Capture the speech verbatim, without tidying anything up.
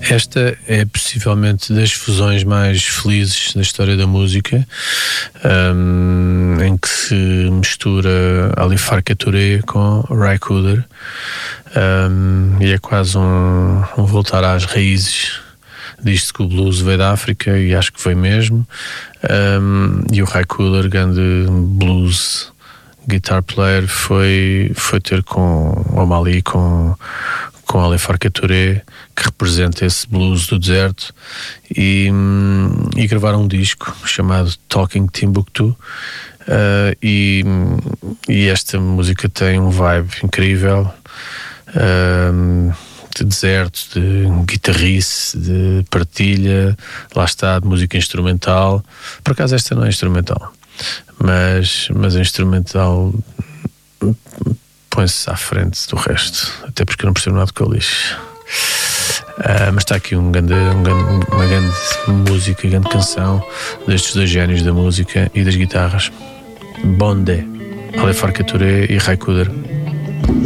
Esta é possivelmente das fusões mais felizes da história da música, um, em que se mistura Ali Farka Touré com Ry Cooder, um, e é quase um, um voltar às raízes. Diz-se que o blues veio da África, e acho que foi mesmo, um, e o Ry Cooder, grande blues guitar player, foi, foi ter com o Omali, com com Ali Farka Touré, que representa esse blues do deserto, e, e gravaram um disco chamado Talking Timbuktu, uh, e, e esta música tem um vibe incrível, uh, de deserto, de guitarrice, de partilha, lá está, de música instrumental. Por acaso esta não é instrumental, mas, mas é instrumental, põe-se à frente do resto, até porque eu não percebo nada do que ele diz. Uh, mas está aqui um grande, um grande, uma grande música, uma grande canção destes dois génios da música e das guitarras. Bondé, Ali Farka Touré e Ry Cooder.